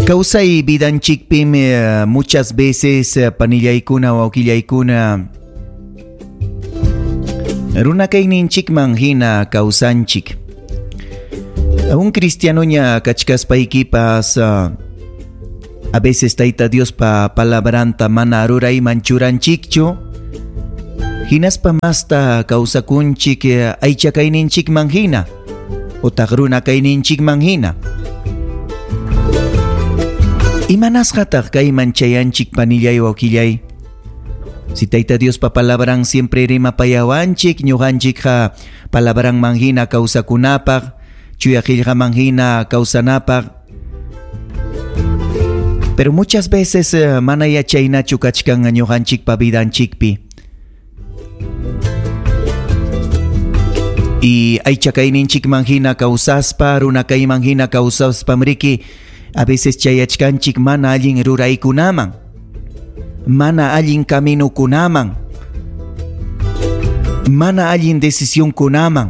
Kawsay vidanchikpim muchas veces panillaykuna wawqillaykuna runakayninchikman hina kawsanchik. Un cristianoña kachkaspaykipas a veces Tayta Dios pa palabranta mana rurayman churanchikchu, hinaspa masta kawsakunchik aychakayninchikman hina utaq runakayninchikman hina. Imanasqataq kayman chayanchik panillay wawqillay. Si Tayta Dios pa palabran siempre rimapayawanchik ñuqanchikqa palabranman hina kawsakunapaq, chuyaqillqaman hina kawsanapaq. Pero muchas veces mana yachaynachu kachkan ñuqanchikpa vidanchikpi. Y aychakayninchikman hina kawsaspa, runakayman hina kawsaspam riki a veces chayachkanchik mana allin ruraykunaman, mana allin kaminukunaman, mana allin decisionkunaman.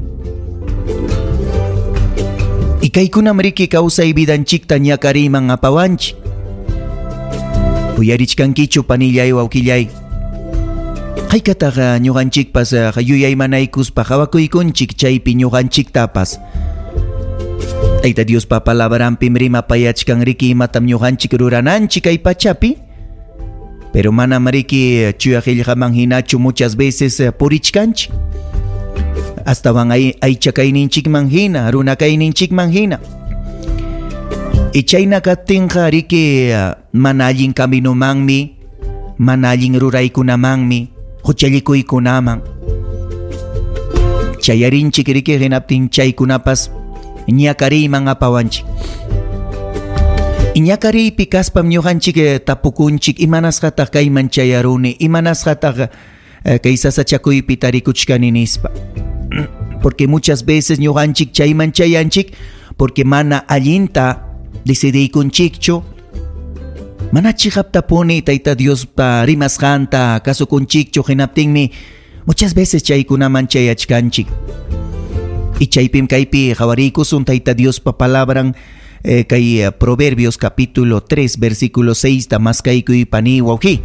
Y kaykunam riki kawsay vidanchikta ñakariman apawanchik. Uyarichkankichu panillay wawqillay. Haykataqa ñuqanchikpas yuyaymanaykuspa hawakuykunchik chaypi ñuqanchiktapas. Tayta Dios pa palabranpim rimapayachkan riki imatam ñuqanchik rurananchik kay pachapi, pero manam riki chuyaqillqaman hinachu muchas veces purichkanchik. Astawan aychakayninchikman hina, runakayninchikman hina. Y chayna katinqa riki mana allin kaminumanmi, mana allin ruraykunamanmi, huchallikuykunaman. Chayarinchik riki hinaptin chaykunapas ñakariyman apawanchik. Ñakariypi kaspam ñuqanchik tapukunchik imanasqataq kayman chayaruni, imanasqataq kay sasachakuypi tarikuchkani nispa. Porque muchas veces ñuqanchik chayman chayanchik porque mana allinta decidiykunchikchu, mana chiqaptapuni Tayta Diospa rimasqanta kasukunchikchu hinaptinmi muchas veces chaykunaman chayachkanchik. Y chaypim kaypi hawariykusun Tayta Dios pa palabran kay Proverbios capítulo 3 versículo 6 tamas kaykuy pani wawqi.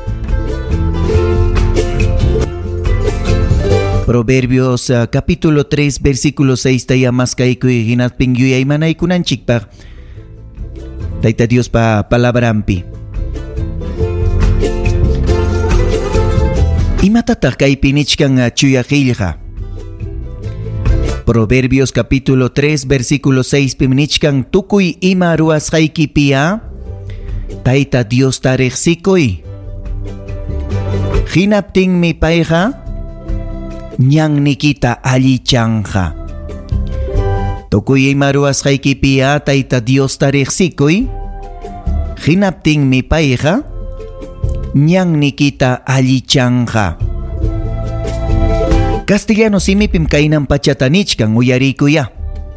Proverbios capítulo 3 versículo 6 tayamas kaykuy hinatpin yuyaymanaykunanchikpaq Tayta Dios pa palabranpi. Imatataq kaypi nichkan chuyaqillqa. Proverbios capítulo 3 versículo 6 pimnichkan tukuy ima ruwasqaykipia Tayta Dios tariqsikuy. Hinaptinmi payqa ñannikita allichanqa. Tukuy ima ruwasqaykipia Tayta Dios tariqsikuy. Hinaptinmi payqa ñannikita allichanqa. Castellano simipim kainan pachatanichkan uyarikuya.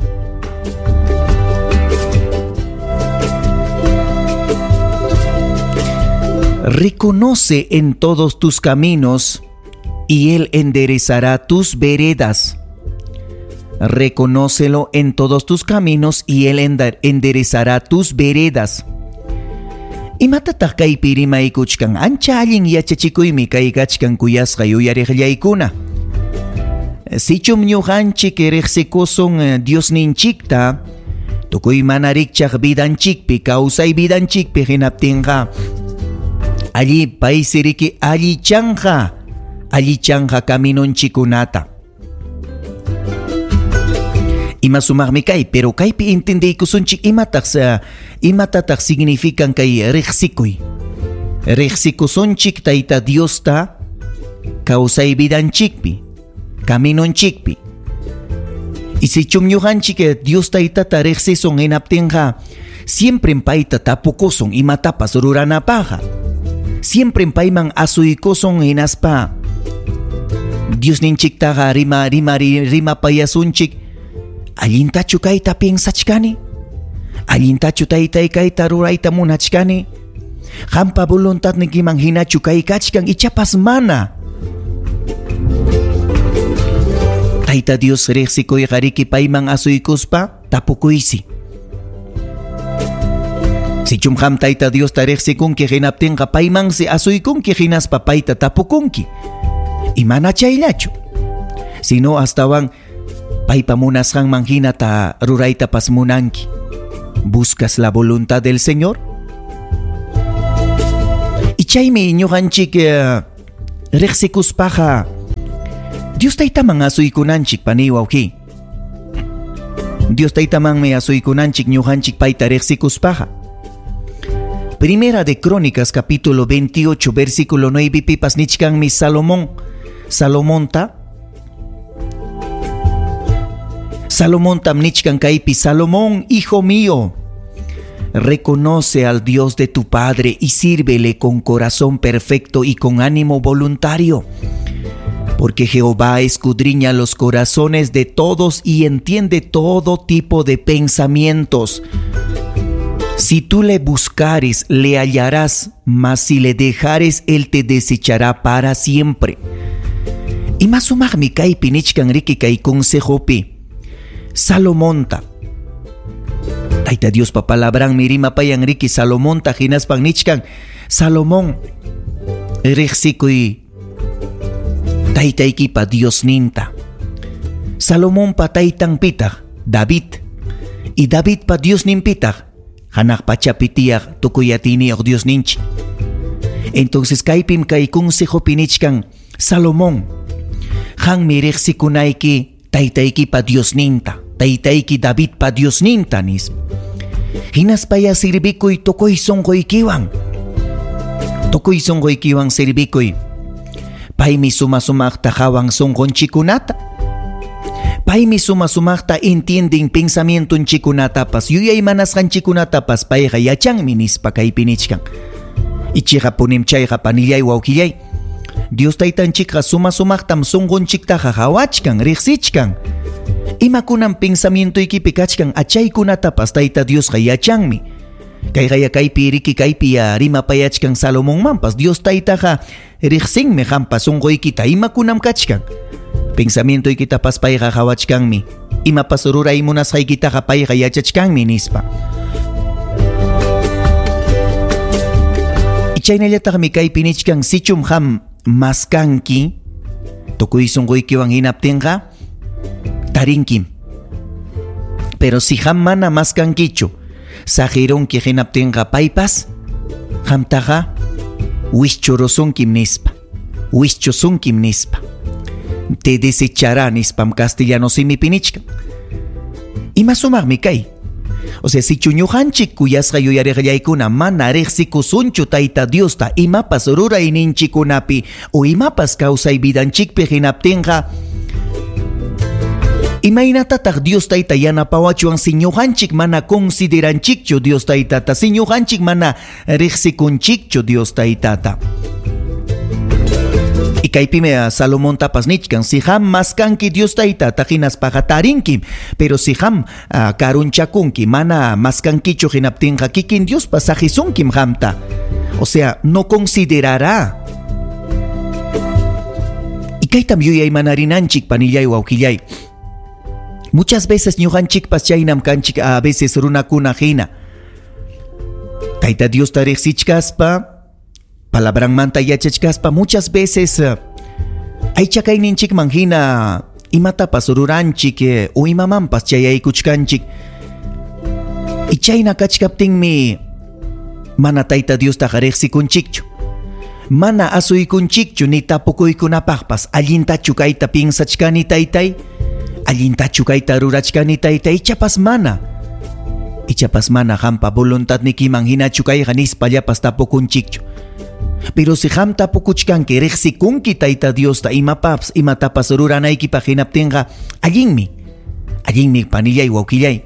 Reconoce en todos tus caminos y Él enderezará tus veredas. Reconócelo en todos tus caminos y Él enderezará tus veredas. Imatataq kaypi rimaykuchkan ancha allin yachachikuymi kay kachkan kuyasqa yuyariqllaykuna. Sichum ñuqanchik riqsikusun Diosninchikta tukuy mana rikchaq vidanchikpi kawsay vidanchikpi hinaptinqa alli paysi riki allichanqa kaminunchikunata. Ima sumaqmi kay, pero kaypi intendiykusunchik imatataq significan kay riqsikuy. Riqsikusunchik Tayta Diosta kawsay vidanchikpi, kaminunchikpi. Y si chumñuqanchik Dios Taytata riqsisun hinaptinqa siempre payta tapukusun imatapas ruranapaqa. Siempre payman asuykusun hinaspa Diosninchiktaqa rimapayasunchik allintachu kayta piensachkani, allintachu Taytay kayta rurayta munachkani, qampa voluntadnikiman hinachu kay kachkan ichapas mana. Tayta Dios riqsikuy qariki payman asuykuspa tapukuysi. Si chumham taita Dios tarexsikunki hinaptinqa paymansi asuykunki hinaspa payta tapukunki. Imana chayllachu. Sino astawan paypa munasqanman hinata ruraytapas munanki. ¿Buscas la voluntad del Señor? Y chaymi ñuqanchik riqsikuspaqa Dios taytaman asuykunanchik pani wawqi. Dios taytamanmi asuykunanchik ñuqanchik payta riqsikuspaqa. Primera de Crónicas capítulo 28 versículo 9 pipas nichkanmi Salomón tam nichkan kaypi: Salomón, hijo mío, reconoce al Dios de tu padre y sírvele con corazón perfecto y con ánimo voluntario, porque Jehová escudriña los corazones de todos y entiende todo tipo de pensamientos. Si tú le buscares, le hallarás, mas si le dejares, él te desechará para siempre. Y más sumagmi kaypi nichkan riki kay consejopi Salomonta. Tayta Dios pa palabran mirima payan riki Salomonta hinaspan nichkan: Salomón, riqsikuy taytaykipa Dios ninta. Salomón pa taytan pitaq David, y David pa Dios nin pitaq hanaq pachapitiaq tukuyatiniyoq Dios ninchi. Entonces kaypim kay consejopi nichkan: Salomón, hanmi riqsikunayki taytaykipa Dios ninta, taytayki David pa Dios ninta nispa. Hinaspaya sirvikuy tukuy sonqoykiwan sirvikuy. Paymi sumaqta hawan sonqonchikunata. Paymi sumaqta entienden pensamientonchikunatapas, yuyay manasqanchikunatapas payqa yachanmi nispa kaypi nichkan. Ichiqa punim chayqa panillay wawqillay, Dios taytanchikqa sumaqtam sonqonchiktaqa hawachkan, riqsichkan. Imakunan pensamientoykipi kachkan achaykunatapas tayta Diosqa yachanmi. Kayqa kaypi riki kaypi rimapayachkan Salomonmanpas Dios taytaqa riqsinmi hampa sonqoykita imakunam kachkan. Pensamientoykitapas payqa hawachkanmi. Imapas ruray munasqaykitaqa payqa yachachkanmi nispa. Chaynallataqmi kaypi nichkan: sichum ham maskanki tukuy sonqoykiwan hinaptinqa tarinkim. Pero si ham mana maskankichu saqirunki hinaptinqa paypas hamtaqa wishchurusunkim nispa. Te desechará nispam castellano simipi nichkan. Ima sumaqmi kay. O sea, si ñuqanchik kuyasqa yuyariqllaykuna mana riqsikusunchu tayta Diosta imapas rurayninchikunapi o imapas kawsay vidanchikpi hinaptinqa, imaynatataq Dios tayta yanapawachuwan si ñuqanchik mana consideranchikchu Dios taytata, si ñuqanchik mana riqsikunchikchu Dios taytata. Y kaypimi Salomón tapas nichkan: si ham maskanki Dios taytata hinaspaqa tarinkim, pero si ham karunchakunki mana maskankichu hinaptinqa kikin Dios pasajisunkim hamta. O sea, no considerará. Y kaytam yuyay manarinanchik panillay wawqillay. Muchas veces ñuqanchikpas chaynam kanchik a veces runakuna hina. Tayta Dios riqsichkaspa, palabranmanta yachachkaspa, muchas veces aychakayninchikman hina imatapas ruranchik o imamanpas chayaykuchkanchik. Y chayna kachkaptinmi mana tayta Diostaqa riqsikunchikchu, mana asuykunchikchu ni tapukuykunapaqpas. Allintachu kayta pinsachkani taytay, allintachu kayta rurachkani taytay, ichapas mana hampa voluntadnikiman hinachu kayqa nispallapas tapukunchikchu. Pero si ham tapukuchkanki riqsikunki tayta Diosta imatapas ruranaykipaq hinaptinqa allinmi panillay wawqillay.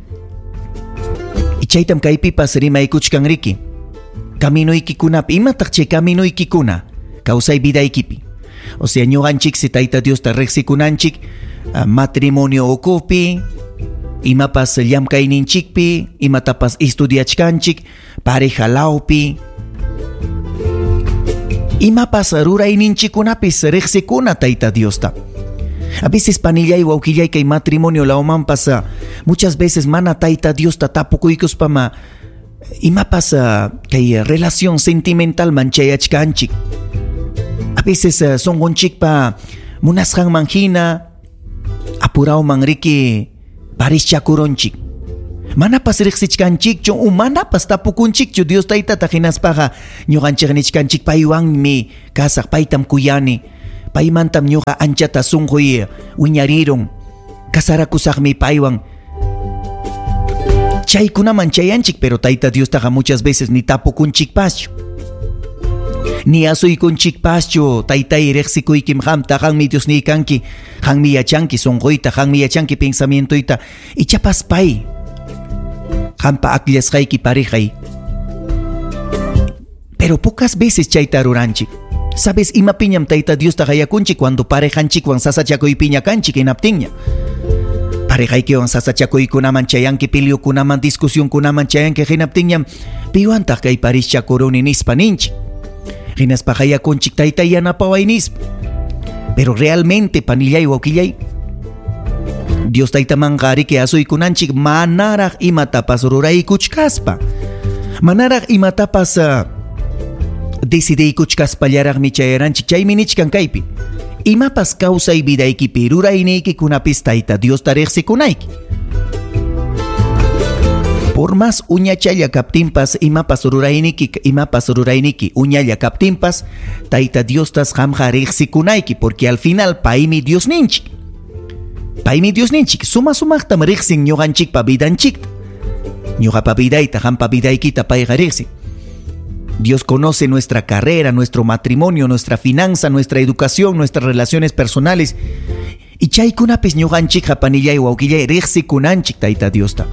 Y chaytam kaypipas rimaykuchkanriki kaminuykunapi. Imataq chay kaminuykinkuna kawsay vidaykipi. O sea, ñuqanchik si tayta Diosta riqsikunanchik matrimonio ukupi, imapas llamkayninchikpi, imatapas estudiachkanchik pareja lawpi, imapas rurayninchikunapis riqsikuna tayta Diosta. A veces panillay wawqillay kay matrimonio lawmanpas muchas veces mana tayta Diosta tapukuykuspama imapas kay relación sentimental manchayachkanchik. A veces songonchikpa munasqan manhina apurao manriki parischakuronchik. Manapas riqsichkanchikchu o manapas tapukunchikchu Dios taytata hinaspaqa ñuqanchiknichkanchik paywanmi kasaq paytam kuyani paymantam ñuqa anchata sunquy wiñariron kasarakusaqmi paywan chaykunaman chayanchik pero tayta Diostaqa muchas veces ni tapukunchikpaschu ni asuykunchikpaschu taytay riqsikuykim qamta qanmi Diosniy kanki qanmi yachanki sunquyta qanmi yachanki pensamientoyta ichapas pay qampa akllashqayki parijay. Pero pocas veces chayta ruranchik. Sabes imapiñam tayta Diosta qayakunchik cuando parejanchikwan sasachakuypiña kanchik hinaptinña. Parejaykiwan sasachakuykunaman chayanki piliukunaman discusionkunaman chayanki hinaptinñam piwantaq kay parischakuruni nispa ninchik. Hinaspa qayakunchik tayta yanapaway nispa. Pero realmente panillay wawkillay Dios taytamanqa ariki asuykunanchik manaraq imatapas ruraykuchkaspa manaraq imatapas decidiykuchkaspallaraqmi chayaranchik chaymi nichkan kaypi imapas kawsay vidaykipi rurayniykikunapis tayta Diosta riqsikunayki por más uñachalla kaptinpas imapas rurayniki uñalla kaptinpas tayta Diostas qamqa riqsikunayki porque al final paymi Dios ninchik paymi Dios ninchik sumaqtam riqsin ñuqanchikpa vidanchikta ñuqapa vidayta qampa vidaykita payqa riqsin. Dios conoce nuestra carrera, nuestro matrimonio, nuestra finanza, nuestra educación, nuestras relaciones personales y chaykunapis ñuqanchikqa panillay wawkillay riqsikunanchik tayta Diosta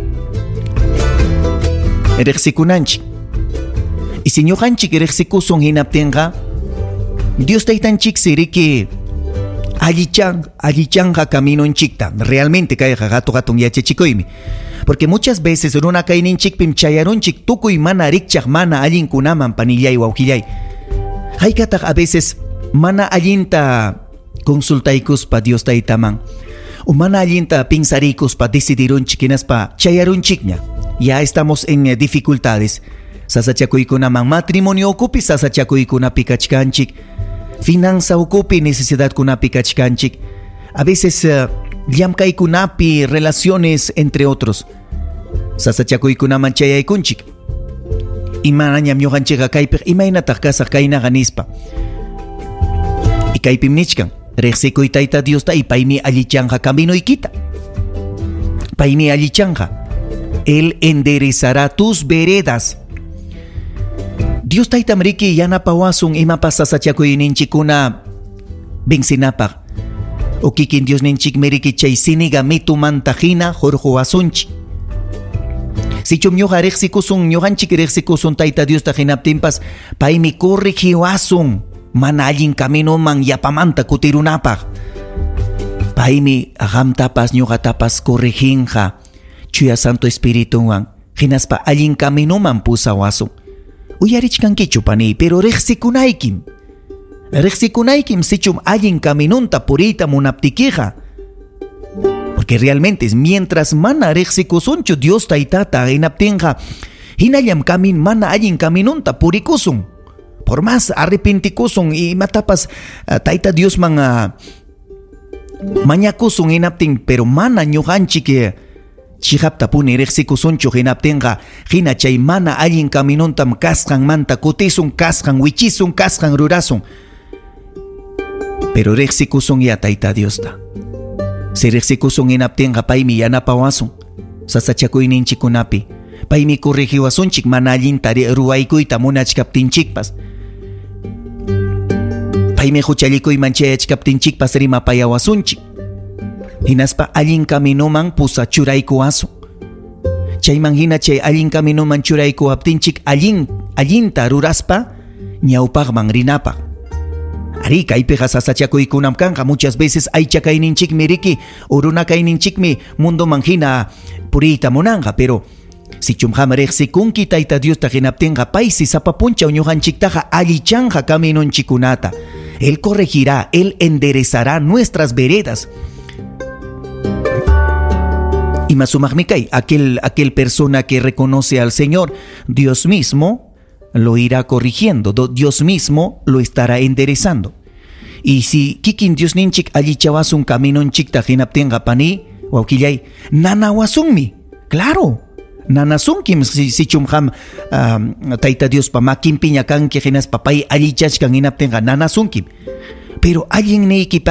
riqsikunanchik y si ñuqanchik riqsikusun hinaptinqa Dios taytanchik siriki allichanqa caminonchikta realmente kayqa hatun yachachikuymi porque muchas veces runa kayninchikpim chayarunchik tukuy mana rikchaq mana allinkunaman panillay wawkillay haykataq a veces mana allinta consultaykuspa Dios taytaman o mana allinta pinsariykuspa decidirunchik hinaspa chayarunchikña ya estamos en dificultades sasachakuykunaman matrimonio ukupi sasachakuykunapi kachkanchik finanza ukupi necesidad kunapi kachkanchik a veces llamkaykunapi relaciones entre otros sasachakuykunaman chayaykunchik imanañam ñuqanchikqa kaypiq imaynataq kasaq kaynaqa nispa y kaypim nichkan riqsikuy tayta Diosta y paymi allichanqa caminoykita paymi allichanqa Él enderezará tus veredas. Dios taytam riki yanapawasun imapas sasachakuyninchikuna bensinapaq o kikin Dios ninchikmi riki chay siniga mitumanta hina jorjuwasunchik sichum ñuqa riqsikusun ñuqanchik riqsikusun tayta Diosta hinaptinpas paymi corrigiwasun mana allin caminoman yapamanta kutirunapaq paymi qamtapas ñuqatapas corrijinqa Chuya Santo Espirituwan hinaspa allin caminoman pusawasun uyarichkankichu pani pero riqsikunaykim sichum allin caminunta puriyta munaptikiqa porque realmente mientras mana riqsikusunchu Dios taytata hinaptinqa hinallam mana allin caminunta purikusun por más arrepentikusun imatapas tayta Diosman mañakusun hinaptin pero mana ñuqanchik chihaptapuni riqsikusunchu hinaptinqa hina chay mana allin caminuntam kasqan manta kutisun kasqan wichisun kasqan rurasun pero riqsikusun ya tayta Diosta si riqsikusun hinaptinqa paymi yanapawasun sasachakuyninchikunapi paymi corrigiwasunchik mana allinta ruwaykuyta munachkaptinchikpas paymi huchallikuyman chayachkaptinchikpas rimapayawasunchik hinaspa allin caminoman pusa churaykuwasun chayman hina chay allin caminoman churaykuwaptinchik allinta ruraspa ñawpaqman rinapaq ari kaypiqa sasachakuykunam kanqa muchas veces aycha kayninchikmi riki o runa kayninchikmi mundoman hina puriyta munanqa pero sichum qam riqsikunki tayta Diosta hinaptinqa pay sisapa punchaw ñuqanchiktaqa allichanqa caminonchikunata Él corregirá, Él enderezará nuestras veredas Y más sumagmikay, aquel persona que reconoce al Señor, Dios mismo lo irá corrigiendo, Dios mismo lo estará enderezando. Y si kikin Dios ninchik allí chavas un camino en chik tajinaptenga pani, wauquillay, nanawasunmi, claro. Nanasunkim si chumham taita Dios pama kim piñakan que genas papay allí chachkan inaptenga nanasunkim. Pero alguien ne